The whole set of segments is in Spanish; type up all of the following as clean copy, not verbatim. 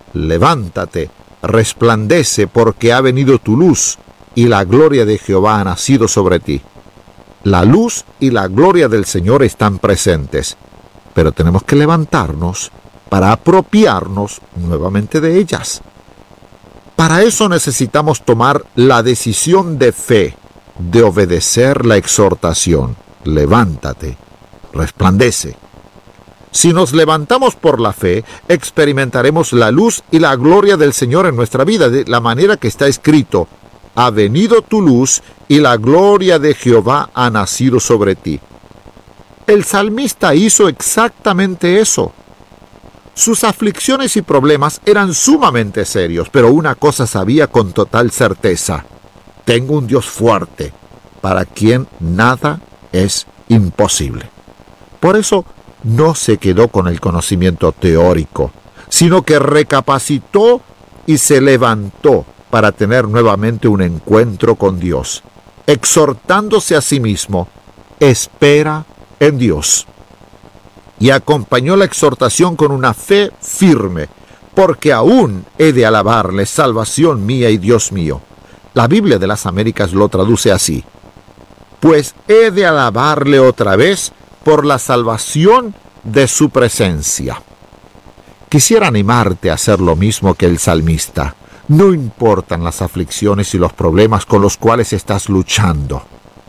Levántate, resplandece, porque ha venido tu luz, y la gloria de Jehová ha nacido sobre ti. La luz y la gloria del Señor están presentes, pero tenemos que levantarnos para apropiarnos nuevamente de ellas. Para eso necesitamos tomar la decisión de fe, de obedecer la exhortación. Levántate, resplandece. Si nos levantamos por la fe, experimentaremos la luz y la gloria del Señor en nuestra vida, de la manera que está escrito: ha venido tu luz y la gloria de Jehová ha nacido sobre ti. El salmista hizo exactamente eso. Sus aflicciones y problemas eran sumamente serios, pero una cosa sabía con total certeza: tengo un Dios fuerte, para quien nada es imposible. Por eso no se quedó con el conocimiento teórico, sino que recapacitó y se levantó para tener nuevamente un encuentro con Dios, exhortándose a sí mismo: espera en Dios. Y acompañó la exhortación con una fe firme: porque aún he de alabarle, salvación mía y Dios mío. La Biblia de las Américas lo traduce así: pues he de alabarle otra vez por la salvación de su presencia. Quisiera animarte a hacer lo mismo que el salmista. No importan las aflicciones y los problemas con los cuales estás luchando.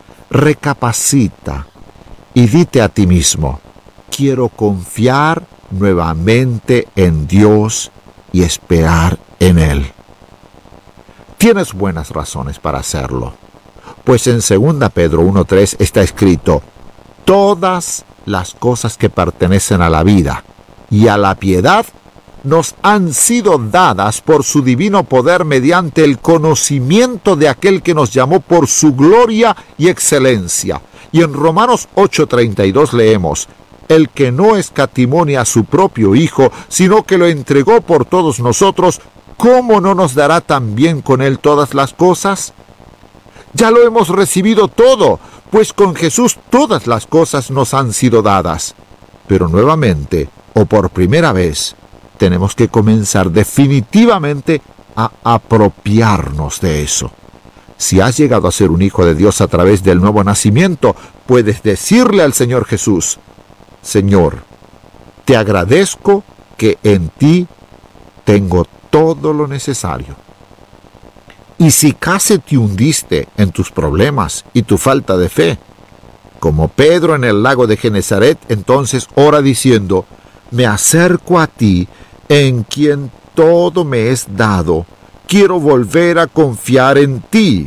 Recapacita y dite a ti mismo: quiero confiar nuevamente en Dios y esperar en Él. Tienes buenas razones para hacerlo, pues en 2 Pedro 1:3 está escrito: todas las cosas que pertenecen a la vida y a la piedad nos han sido dadas por su divino poder mediante el conocimiento de aquel que nos llamó por su gloria y excelencia. Y en Romanos 8:32 leemos: el que no escatimó ni a su propio Hijo, sino que lo entregó por todos nosotros, ¿cómo no nos dará también con él todas las cosas? Ya lo hemos recibido todo, pues con Jesús todas las cosas nos han sido dadas. Pero nuevamente, o por primera vez, tenemos que comenzar definitivamente a apropiarnos de eso. Si has llegado a ser un hijo de Dios a través del nuevo nacimiento, puedes decirle al Señor Jesús: Señor, te agradezco que en ti tengo todo lo necesario. Y si casi te hundiste en tus problemas y tu falta de fe, como Pedro en el lago de Genezaret, entonces ora diciendo: me acerco a ti, en quien todo me es dado. Quiero volver a confiar en ti.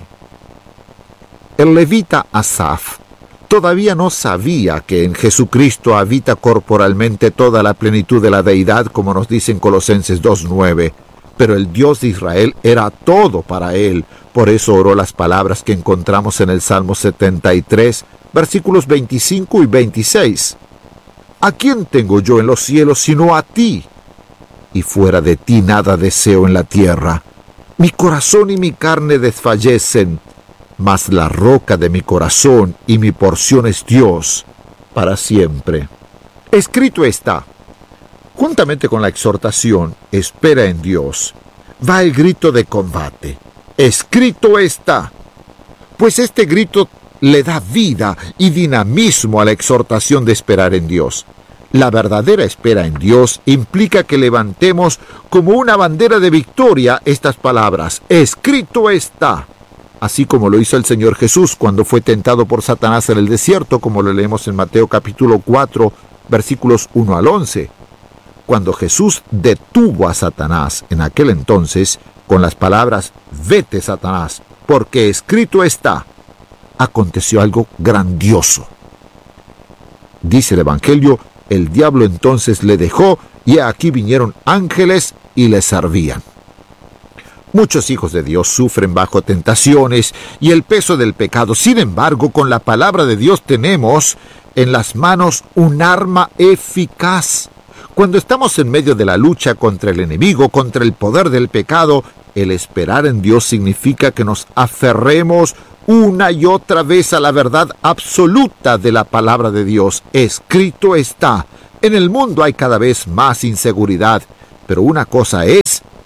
El levita Asaf todavía no sabía que en Jesucristo habita corporalmente toda la plenitud de la deidad, como nos dice en Colosenses 2:9. Pero el Dios de Israel era todo para él. Por eso oró las palabras que encontramos en el Salmo 73, versículos 25 y 26. ¿A quién tengo yo en los cielos sino a ti? Y fuera de ti nada deseo en la tierra. Mi corazón y mi carne desfallecen, mas la roca de mi corazón y mi porción es Dios para siempre. Escrito está. Juntamente con la exhortación, espera en Dios, va el grito de combate. Escrito está. Pues este grito le da vida y dinamismo a la exhortación de esperar en Dios. La verdadera espera en Dios implica que levantemos como una bandera de victoria estas palabras: escrito está. Así como lo hizo el Señor Jesús cuando fue tentado por Satanás en el desierto, como lo leemos en Mateo capítulo 4, versículos 1 al 11. Cuando Jesús detuvo a Satanás en aquel entonces con las palabras: vete, Satanás, porque escrito está, aconteció algo grandioso. Dice el Evangelio: el diablo entonces le dejó, y aquí vinieron ángeles y le servían. Muchos hijos de Dios sufren bajo tentaciones y el peso del pecado. Sin embargo, con la palabra de Dios tenemos en las manos un arma eficaz. Cuando estamos en medio de la lucha contra el enemigo, contra el poder del pecado, el esperar en Dios significa que nos aferremos una y otra vez a la verdad absoluta de la palabra de Dios. Escrito está. En el mundo hay cada vez más inseguridad, pero una cosa es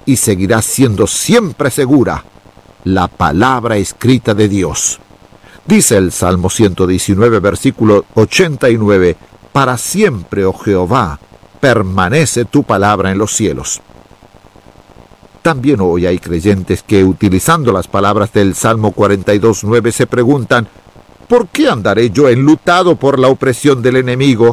y seguirá siendo siempre segura la palabra escrita de Dios. Dice el Salmo 119, versículo 89, para siempre, oh Jehová, permanece tu palabra en los cielos. También hoy hay creyentes que, utilizando las palabras del Salmo 42:9, se preguntan, ¿por qué andaré yo enlutado por la opresión del enemigo?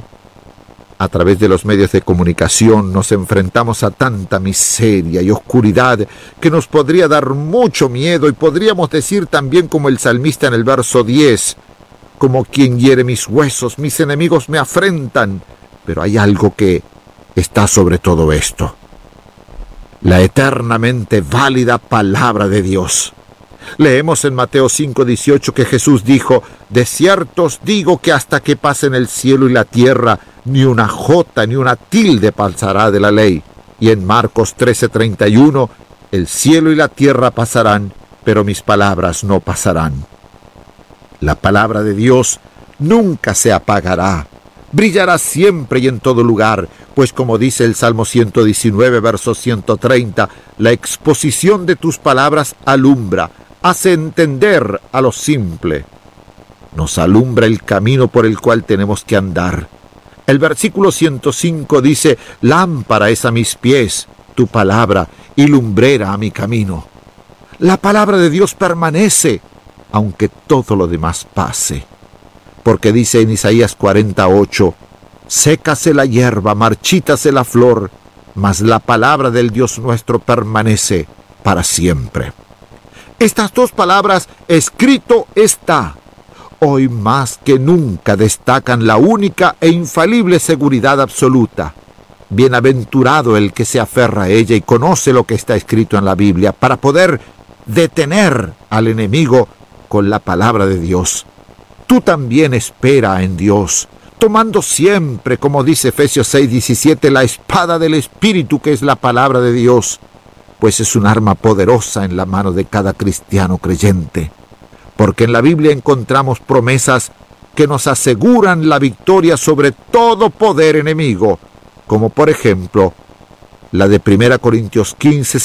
A través de los medios de comunicación nos enfrentamos a tanta miseria y oscuridad que nos podría dar mucho miedo, y podríamos decir también como el salmista en el verso 10, como quien hiere mis huesos, mis enemigos me afrentan. Pero hay algo que está sobre todo esto: la eternamente válida palabra de Dios. Leemos en Mateo 5:18 que Jesús dijo, de cierto os digo que hasta que pasen el cielo y la tierra, ni una jota ni una tilde pasará de la ley. Y en Marcos 13:31, el cielo y la tierra pasarán, pero mis palabras no pasarán. La palabra de Dios nunca se apagará, brillará siempre y en todo lugar, pues como dice el Salmo 119, verso 130, la exposición de tus palabras alumbra, hace entender a lo simple. Nos alumbra el camino por el cual tenemos que andar. El versículo 105 dice, lámpara es a mis pies tu palabra y lumbrera a mi camino. La palabra de Dios permanece, aunque todo lo demás pase. Porque dice en Isaías 48, sécase la hierba, marchítase la flor, mas la palabra del Dios nuestro permanece para siempre. Estas dos palabras, escrito está, hoy más que nunca destacan la única e infalible seguridad absoluta. Bienaventurado el que se aferra a ella y conoce lo que está escrito en la Biblia para poder detener al enemigo con la palabra de Dios. Tú también espera en Dios, tomando siempre, como dice Efesios 6:17, la espada del Espíritu, que es la palabra de Dios, pues es un arma poderosa en la mano de cada cristiano creyente. Porque en la Biblia encontramos promesas que nos aseguran la victoria sobre todo poder enemigo, como por ejemplo la de 1 Corintios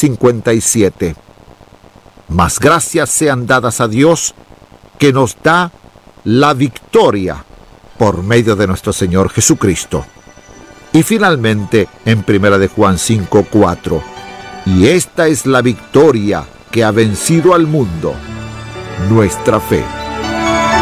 15:57. Mas gracias sean dadas a Dios, que nos da la victoria por medio de nuestro Señor Jesucristo. Y finalmente en 1 Juan 5:4, y esta es la victoria que ha vencido al mundo, nuestra fe.